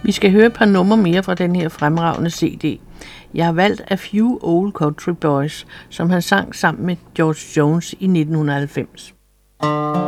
Vi skal høre et par numre mere fra den her fremragende CD. Jeg har valgt A Few Old Country Boys, som han sang sammen med George Jones i 1990.